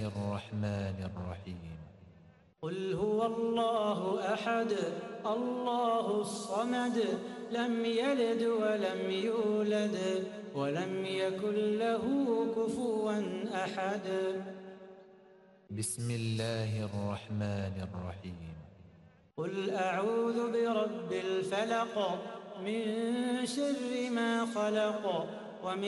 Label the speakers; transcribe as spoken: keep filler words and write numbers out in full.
Speaker 1: الرحمن الرحيم.
Speaker 2: قل هو الله أحد الله الصمد لم يلد ولم يولد ولم يكن له كفوا أحد.
Speaker 1: بسم الله الرحمن الرحيم.
Speaker 2: قل أعوذ برب الفلق من شر ما خلق